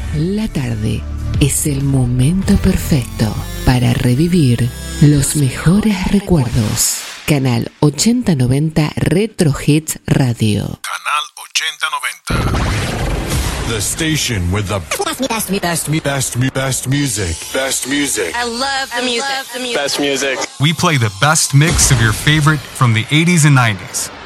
La tarde es el momento perfecto para revivir los mejores recuerdos. Canal 8090 Retro Hits Radio. Canal 8090. The station with the best music. Best music. I love the music. Best music. We play the best mix of your favorite from the 80s and 90s.